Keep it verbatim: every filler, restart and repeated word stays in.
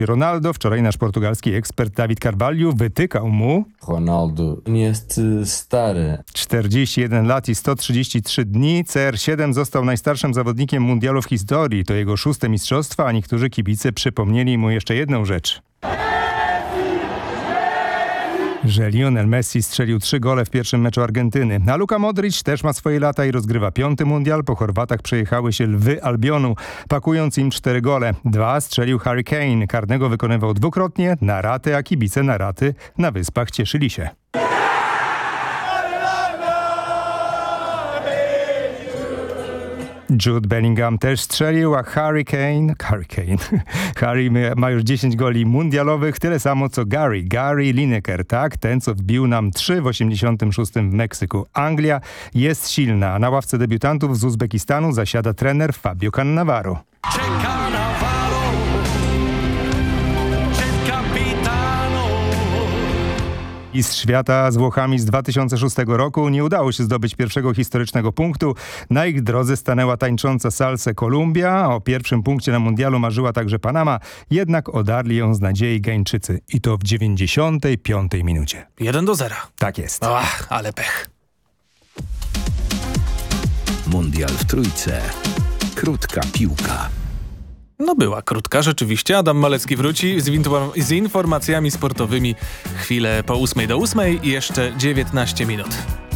Ronaldo. Wczoraj nasz portugalski ekspert Dawid Carvalho wytykał mu: Ronaldo jest y, stary. czterdzieści jeden lat i sto trzydzieści trzy dni. C R siedem został najstarszym zawodnikiem mundialu w historii. To jego szóste mistrzostwa, a niektórzy kibice przypomnieli mu jeszcze jedną rzecz. Że Lionel Messi strzelił trzy gole w pierwszym meczu Argentyny. A Luka Modric też ma swoje lata i rozgrywa piąty mundial. Po Chorwatach przejechały się lwy Albionu, pakując im cztery gole. Dwa strzelił Harry Kane. Karnego wykonywał dwukrotnie na raty, a kibice na raty na Wyspach cieszyli się. Jude Bellingham też strzelił, a Harry Kane, Harry Kane, Harry ma już dziesięć goli mundialowych, tyle samo co Gary, Gary Lineker, tak? Ten, co wbił nam trzy w osiemdziesiątym szóstym w Meksyku. Anglia jest silna, a na ławce debiutantów z Uzbekistanu zasiada trener Fabio Cannavaro. Mistrz świata z Włochami z dwa tysiące szóstego roku nie udało się zdobyć pierwszego historycznego punktu. Na ich drodze stanęła tańcząca salsę Kolumbia. O pierwszym punkcie na mundialu marzyła także Panama. Jednak odarli ją z nadziei Gańczycy. I to w dziewięćdziesiątej piątej minucie. jeden do zera. Tak jest. Ach, ale pech. Mundial w trójce. Krótka piłka. No była krótka, rzeczywiście. Adam Malecki wróci z, infor- z informacjami sportowymi chwilę po ósmej do ósmej i jeszcze dziewiętnaście minut.